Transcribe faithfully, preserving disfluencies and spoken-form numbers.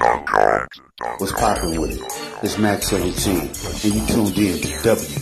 What's poppin' with it? It's Max seventeen, and you tuned in to W